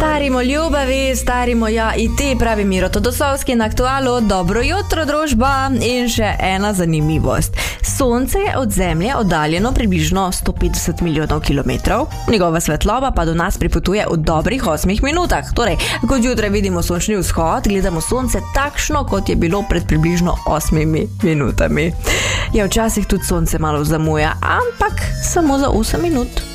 Starimo ljubavi, starimo ja i ti, pravi Miro Todosovski na Aktualu. Dobro jutro, družba. In še ena zanimivost. Sonce je od Zemlje oddaljeno približno 150 milijonov kilometrov, njegova svetloba pa do nas pripotuje v dobrih 8 minutah. Torej, kot jutraj vidimo sončni vzhod, gledamo sonce takšno, kot je bilo pred približno 8 minutami. Ja, včasih tudi sonce malo zamuja, ampak samo za 8 minut.